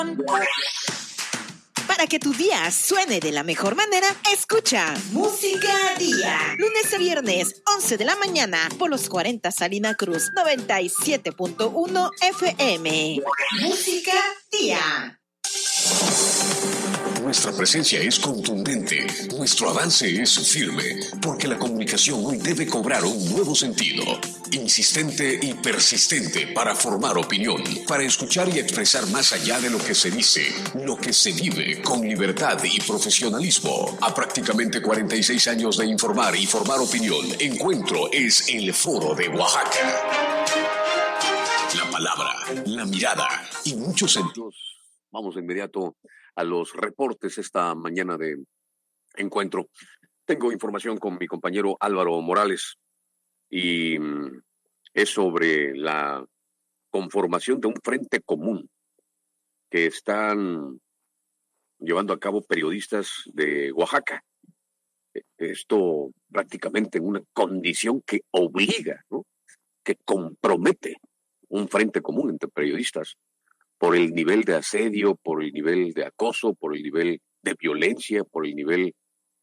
Para que tu día suene de la mejor manera, escucha Música Día. Lunes a viernes, 11 de la mañana, por los 40 Salina Cruz, 97.1 FM. Música Día. Nuestra presencia es contundente, nuestro avance es firme, porque la comunicación hoy debe cobrar un nuevo sentido, insistente y persistente para formar opinión, para escuchar y expresar más allá de lo que se dice, lo que se vive con libertad y profesionalismo. A prácticamente 46 años de informar y formar opinión, Encuentro es el Foro de Oaxaca. La palabra, la mirada y muchos sentidos. Vamos de inmediato a los reportes esta mañana de Encuentro. Tengo información con mi compañero Álvaro Morales y es sobre la conformación de un frente común que están llevando a cabo periodistas de Oaxaca. Esto prácticamente en una condición que obliga, ¿no?, que compromete un frente común entre periodistas por el nivel de asedio, por el nivel de acoso, por el nivel de violencia, por el nivel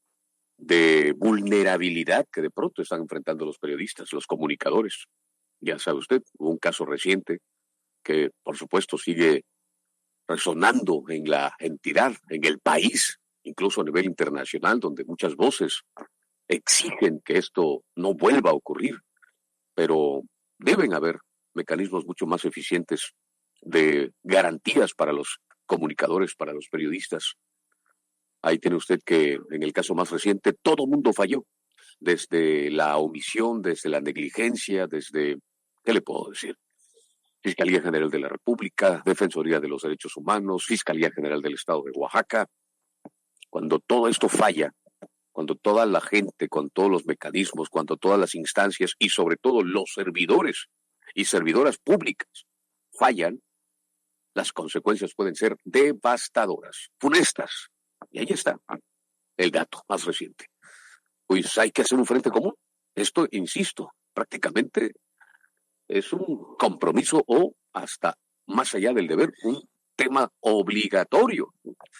de vulnerabilidad que de pronto están enfrentando los periodistas, los comunicadores. Ya sabe usted, hubo un caso reciente que, por supuesto, sigue resonando en la entidad, en el país, incluso a nivel internacional, donde muchas voces exigen que esto no vuelva a ocurrir, pero deben haber mecanismos mucho más eficientes de garantías para los comunicadores, para los periodistas. Ahí tiene usted que en el caso más reciente todo mundo falló, desde la omisión, desde la negligencia, desde, ¿qué le puedo decir? Fiscalía General de la República, Defensoría de los Derechos Humanos, Fiscalía General del Estado de Oaxaca. Cuando todo esto falla, cuando toda la gente, con todos los mecanismos, cuando todas las instancias y sobre todo los servidores y servidoras públicas fallan, las consecuencias pueden ser devastadoras, funestas. Y ahí está el dato más reciente. Pues hay que hacer un frente común. Esto, insisto, prácticamente es un compromiso o hasta más allá del deber, un tema obligatorio.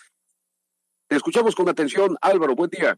Te escuchamos con atención, Álvaro, buen día.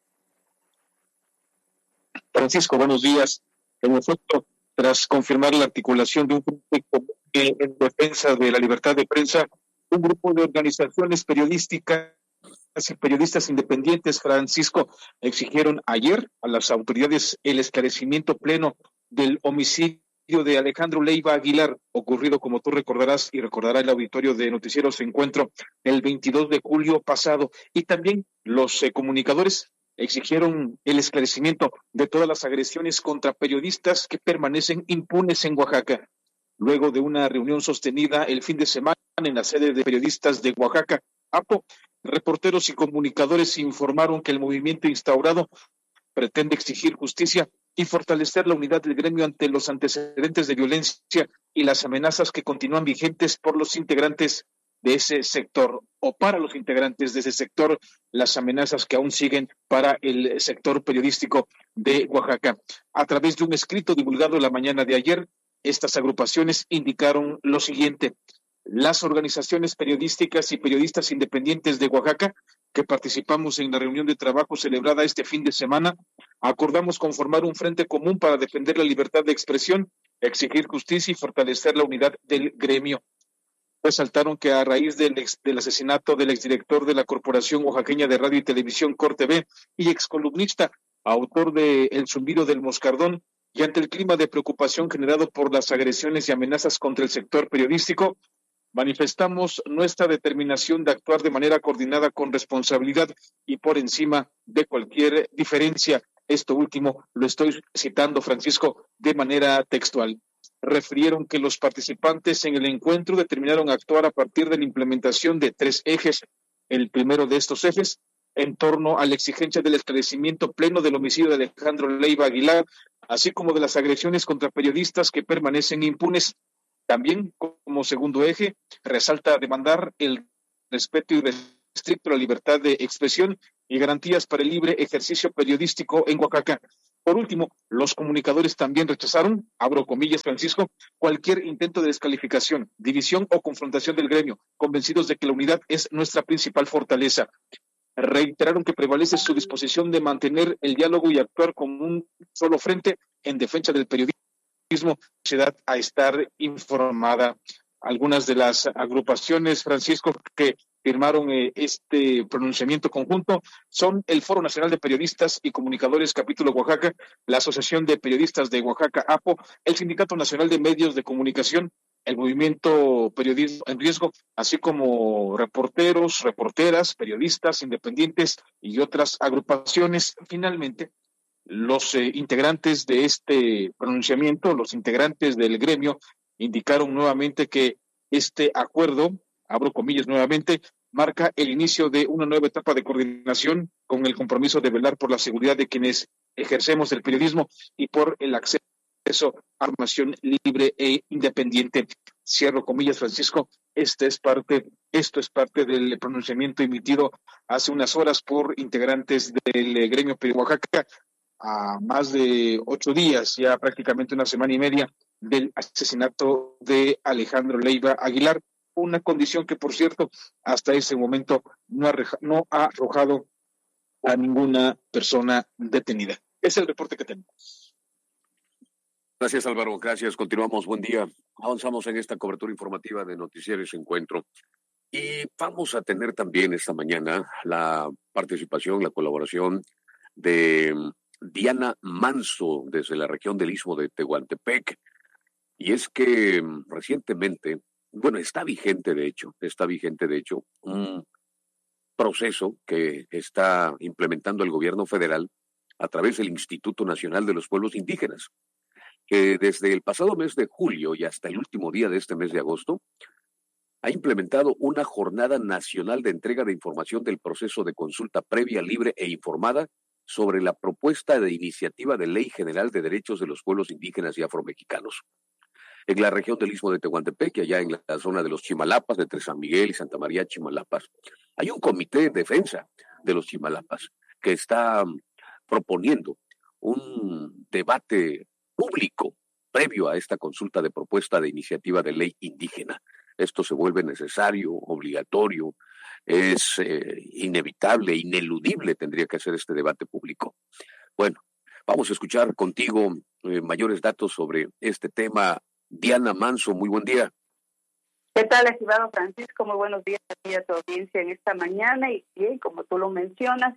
Francisco, buenos días. En efecto, tras confirmar la articulación de un frente común en defensa de la libertad de prensa, un grupo de organizaciones periodísticas y periodistas independientes, Francisco, exigieron ayer a las autoridades el esclarecimiento pleno del homicidio de Alejandro Leiva Aguilar, ocurrido, como tú recordarás y recordará el auditorio de Noticieros Encuentro, el 22 de julio pasado. Y también los comunicadores exigieron el esclarecimiento de todas las agresiones contra periodistas que permanecen impunes en Oaxaca. Luego de una reunión sostenida el fin de semana en la sede de periodistas de Oaxaca, APO, reporteros y comunicadores informaron que el movimiento instaurado pretende exigir justicia y fortalecer la unidad del gremio ante los antecedentes de violencia y las amenazas que continúan vigentes por los integrantes de ese sector, o para los integrantes de ese sector, las amenazas que aún siguen para el sector periodístico de Oaxaca. A través de un escrito divulgado la mañana de ayer, estas agrupaciones indicaron lo siguiente: las organizaciones periodísticas y periodistas independientes de Oaxaca, que participamos en la reunión de trabajo celebrada este fin de semana, acordamos conformar un frente común para defender la libertad de expresión, exigir justicia y fortalecer la unidad del gremio. Resaltaron que a raíz del asesinato del exdirector de la Corporación Oaxaqueña de Radio y Televisión, COR-TV, y excolumnista, autor de El zumbido del moscardón, y ante el clima de preocupación generado por las agresiones y amenazas contra el sector periodístico, manifestamos nuestra determinación de actuar de manera coordinada con responsabilidad y por encima de cualquier diferencia. Esto último lo estoy citando, Francisco, de manera textual. Refirieron que los participantes en el encuentro determinaron actuar a partir de la implementación de 3 ejes. El primero de estos ejes, en torno a la exigencia del esclarecimiento pleno del homicidio de Alejandro Leiva Aguilar, así como de las agresiones contra periodistas que permanecen impunes. También, como segundo eje, resalta demandar el respeto irrestricto a la libertad de expresión y garantías para el libre ejercicio periodístico en Oaxaca. Por último, los comunicadores también rechazaron, abro comillas, Francisco, cualquier intento de descalificación, división o confrontación del gremio, convencidos de que la unidad es nuestra principal fortaleza. Reiteraron que prevalece su disposición de mantener el diálogo y actuar como un solo frente en defensa del periodismo, sociedad a estar informada. Algunas de las agrupaciones, Francisco, que firmaron este pronunciamiento conjunto son el Foro Nacional de Periodistas y Comunicadores Capítulo Oaxaca, la Asociación de Periodistas de Oaxaca, APO, el Sindicato Nacional de Medios de Comunicación, el Movimiento Periodismo en Riesgo, así como reporteros, reporteras, periodistas independientes y otras agrupaciones. Finalmente, los integrantes de este pronunciamiento, los integrantes del gremio, indicaron nuevamente que este acuerdo, abro comillas nuevamente, marca el inicio de una nueva etapa de coordinación con el compromiso de velar por la seguridad de quienes ejercemos el periodismo y por el acceso a información libre e independiente. Cierro comillas, Francisco. Esto es parte del pronunciamiento emitido hace unas horas por integrantes del gremio de Oaxaca, a más de 8 días, ya prácticamente una semana y media, del asesinato de Alejandro Leiva Aguilar, una condición que, por cierto, hasta ese momento no ha arrojado a ninguna persona detenida. Es el reporte que tenemos. Gracias, Álvaro. Gracias. Continuamos. Buen día. Avanzamos en esta cobertura informativa de Noticieros Encuentro. Y vamos a tener también esta mañana la participación, la colaboración de Diana Manso desde la región del Istmo de Tehuantepec. Y es que recientemente, bueno, está vigente de hecho, un proceso que está implementando el gobierno federal a través del Instituto Nacional de los Pueblos Indígenas, que desde el pasado mes de julio y hasta el último día de este mes de agosto, ha implementado una jornada nacional de entrega de información del proceso de consulta previa, libre e informada sobre la propuesta de iniciativa de Ley General de Derechos de los Pueblos Indígenas y Afromexicanos. En la región del Istmo de Tehuantepec, allá en la zona de los Chimalapas, entre San Miguel y Santa María Chimalapas, hay un comité de defensa de los Chimalapas que está proponiendo un debate público previo a esta consulta de propuesta de iniciativa de ley indígena. Esto se vuelve necesario, obligatorio, es inevitable, ineludible tendría que ser este debate público. Bueno, vamos a escuchar contigo mayores datos sobre este tema. Diana Manso, muy buen día. ¿Qué tal, estimado Francisco? Muy buenos días a tu audiencia en esta mañana. Y bien, como tú lo mencionas,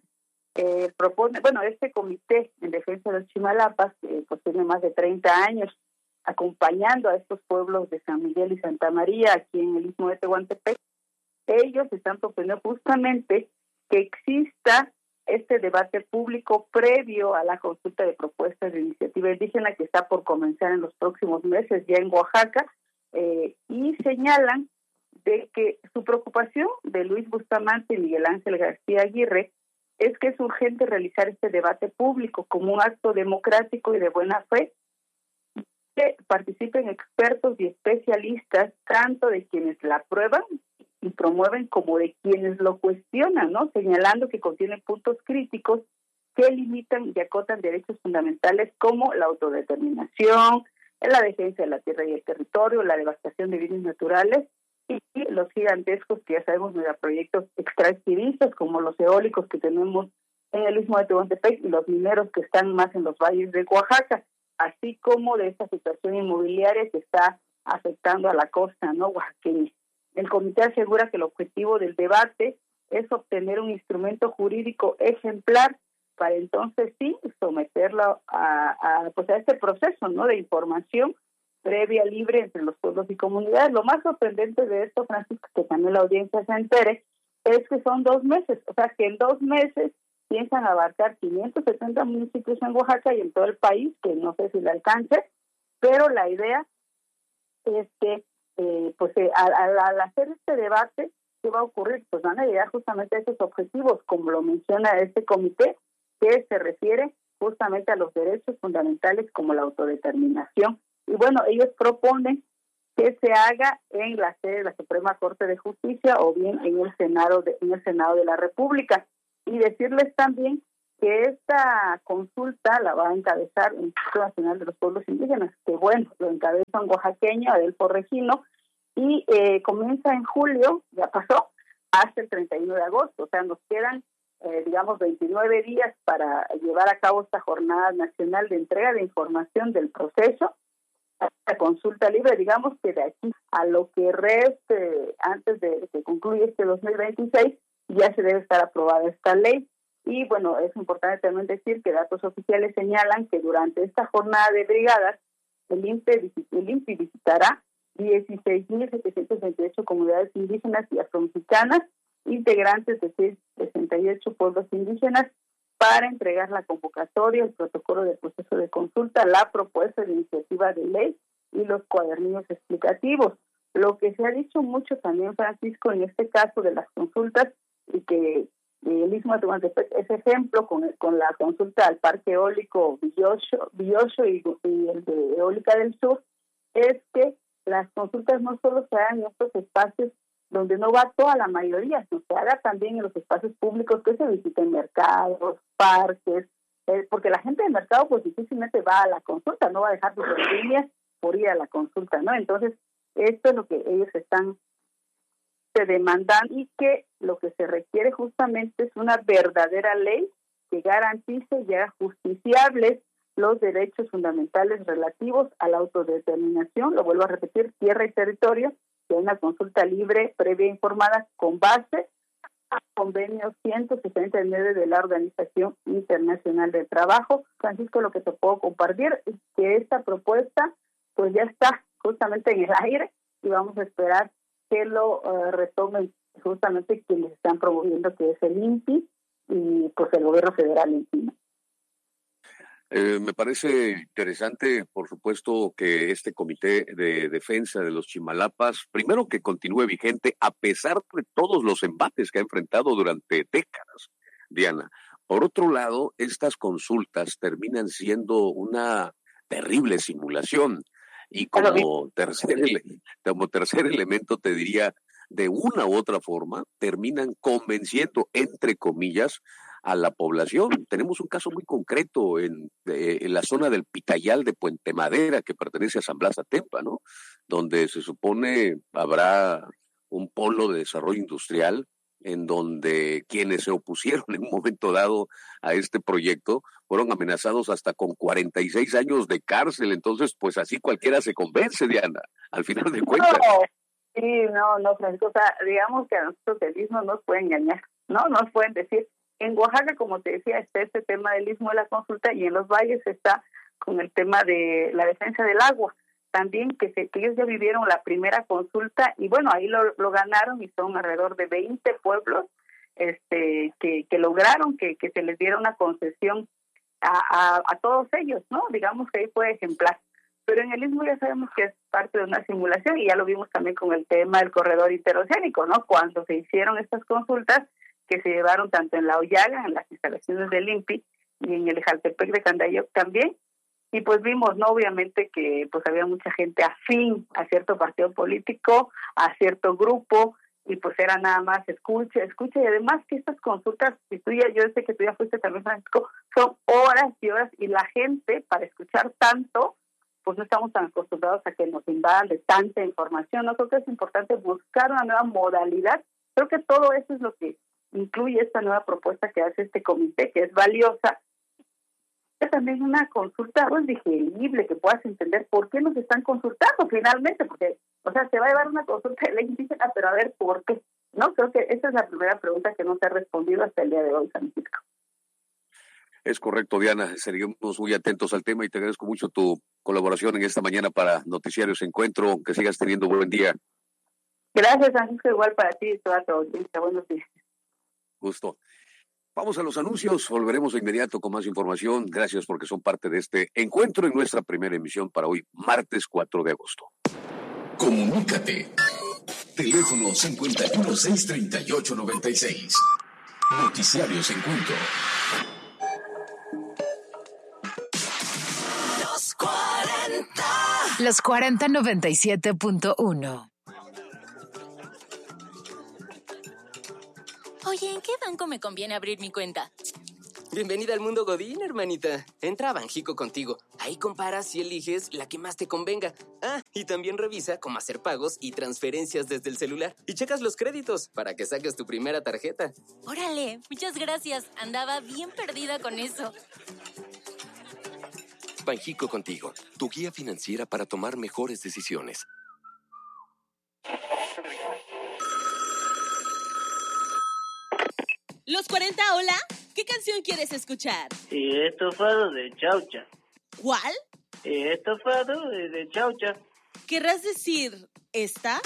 este comité en defensa de los Chimalapas, pues tiene más de 30 años acompañando a estos pueblos de San Miguel y Santa María aquí en el Istmo de Tehuantepec. Ellos están proponiendo justamente que exista este debate público previo a la consulta de propuestas de iniciativa indígena que está por comenzar en los próximos meses ya en Oaxaca, y señalan de que su preocupación de Luis Bustamante y Miguel Ángel García Aguirre es que es urgente realizar este debate público como un acto democrático y de buena fe, que participen expertos y especialistas, tanto de quienes la aprueban y promueven como de quienes lo cuestionan, ¿no? Señalando que contiene puntos críticos que limitan y acotan derechos fundamentales como la autodeterminación, la defensa de la tierra y el territorio, la devastación de bienes naturales y los gigantescos, que ya sabemos, megaproyectos extractivistas como los eólicos que tenemos en el Istmo de Tehuantepec y los mineros que están más en los valles de Oaxaca, así como de esta situación inmobiliaria que está afectando a la costa, ¿no?, oaxaqueña. El comité asegura que el objetivo del debate es obtener un instrumento jurídico ejemplar para entonces sí someterlo a este proceso, ¿no?, de información previa, libre entre los pueblos y comunidades. Lo más sorprendente de esto, Francisco, que también la audiencia se entere, es que son 2 meses, o sea que en 2 meses piensan abarcar 570 municipios en Oaxaca y en todo el país, que no sé si le alcance, pero la idea es que al hacer este debate, ¿qué va a ocurrir? Pues van a llegar justamente a esos objetivos, como lo menciona este comité, que se refiere justamente a los derechos fundamentales como la autodeterminación. Y bueno, ellos proponen que se haga en la sede de la Suprema Corte de Justicia o bien en el Senado de la República. Y decirles también que esta consulta la va a encabezar el Instituto Nacional de los Pueblos Indígenas, que bueno, lo encabeza un oaxaqueño, Adelfo Regino, y comienza en julio, ya pasó, hasta el 31 de agosto, o sea, nos quedan 29 días para llevar a cabo esta jornada nacional de entrega de información del proceso, esta consulta libre. Digamos que de aquí a lo que reste, antes de que concluya este 2026, ya se debe estar aprobada esta ley. Y bueno, es importante también decir que datos oficiales señalan que durante esta jornada de brigadas, el INPI visitará 16.728 comunidades indígenas y afromexicanas, integrantes de 68 pueblos indígenas, para entregar la convocatoria, el protocolo de proceso de consulta, la propuesta de iniciativa de ley y los cuadernillos explicativos. Lo que se ha dicho mucho también, Francisco, en este caso de las consultas, y que el Istmo de Tehuantepec es ejemplo con la consulta al Parque Eólico Villosho y el de Eólica del Sur, es que las consultas no solo se hagan en estos espacios donde no va toda la mayoría, sino se haga también en los espacios públicos, que se visiten mercados, parques, porque la gente del mercado pues difícilmente va a la consulta, no va a dejar sus líneas por ir a la consulta, ¿no? Entonces, esto es lo que ellos están demandando, y que lo que se requiere justamente es una verdadera ley que garantice y haga justiciables los derechos fundamentales relativos a la autodeterminación, lo vuelvo a repetir, tierra y territorio, que hay una consulta libre, previa e informada, con base al convenio 169 de la Organización Internacional del Trabajo. Francisco, lo que te puedo compartir es que esta propuesta pues ya está justamente en el aire, y vamos a esperar que lo retomen justamente quienes están promoviendo, que es el INPI y pues el gobierno federal encima. Me parece interesante, por supuesto, que este Comité de Defensa de los Chimalapas, primero, que continúe vigente a pesar de todos los embates que ha enfrentado durante décadas, Diana. Por otro lado, estas consultas terminan siendo una terrible simulación, y como tercer elemento te diría, de una u otra forma, terminan convenciendo, entre comillas, a la población. Tenemos un caso muy concreto en la zona del Pitayal de Puente Madera, que pertenece a San Blas Atempa, ¿no? Donde se supone habrá un polo de desarrollo industrial, en donde quienes se opusieron en un momento dado a este proyecto fueron amenazados hasta con 46 años de cárcel. Entonces, pues así cualquiera se convence, Diana, al final de cuentas. No, Francisco, o sea, digamos que a nosotros el Istmo nos puede engañar, ¿no? Nos pueden decir, en Oaxaca, como te decía, está este tema del Istmo de la consulta, y en los valles está con el tema de la defensa del agua. También que ellos ya vivieron la primera consulta, y bueno, ahí lo ganaron, y son alrededor de 20 pueblos que lograron que se les diera una concesión a todos ellos, ¿no? Digamos que ahí fue ejemplar. Pero en el Istmo ya sabemos que es parte de una simulación, y ya lo vimos también con el tema del corredor interoceánico, ¿no? Cuando se hicieron estas consultas, que se llevaron tanto en La Hoyaga, en las instalaciones del INPI, y en el Jaltepec de Candayoc también, y pues vimos, ¿no? Obviamente que pues había mucha gente afín a cierto partido político, a cierto grupo, y pues era nada más escucha, y además que estas consultas, yo sé que tú ya fuiste también, Francisco, son horas y horas, y la gente, para escuchar tanto, pues no estamos tan acostumbrados a que nos invadan de tanta información, ¿no? Creo que es importante buscar una nueva modalidad. Creo que todo eso es lo que incluye esta nueva propuesta que hace este comité, que es valiosa. Es también una consulta pues digerible, que puedas entender por qué nos están consultando finalmente, porque, o sea, se va a llevar una consulta de ley indígena, pero a ver por qué, ¿no? Creo que esa es la primera pregunta que no se ha respondido hasta el día de hoy, Francisco. Es correcto, Diana. Seguimos muy atentos al tema, y te agradezco mucho tu colaboración en esta mañana para Noticiarios Encuentro. Que sigas teniendo buen día. Gracias, Francisco, igual para ti y toda tu audiencia. Buenos días. Gusto. Vamos a los anuncios, volveremos de inmediato con más información. Gracias porque son parte de este encuentro en nuestra primera emisión para hoy, martes 4 de agosto. Comunícate. Teléfono 51-638-96. Noticiarios Encuentro. Los 40 97.1. Oye, ¿en qué banco me conviene abrir mi cuenta? Bienvenida al mundo Godín, hermanita. Entra a Banjico Contigo. Ahí comparas y eliges la que más te convenga. Ah, y también revisa cómo hacer pagos y transferencias desde el celular. Y checas los créditos para que saques tu primera tarjeta. Órale, muchas gracias. Andaba bien perdida con eso. Banjico Contigo, tu guía financiera para tomar mejores decisiones. Los 40, hola. ¿Qué canción quieres escuchar? Estofado de chaucha. ¿Cuál? Estofado de chaucha. ¿Querrás decir esta?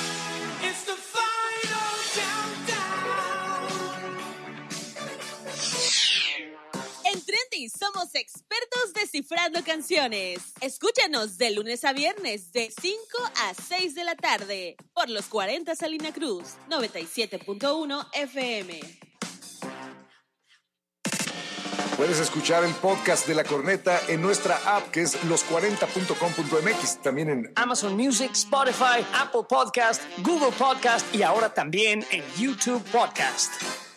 En Trendy somos expertos descifrando canciones. Escúchanos de lunes a viernes de 5 a 6 de la tarde por los 40 Salina Cruz, 97.1 FM. Puedes escuchar el podcast de La Corneta en nuestra app, que es los40.com.mx. También en Amazon Music, Spotify, Apple Podcast, Google Podcast y ahora también en YouTube Podcast.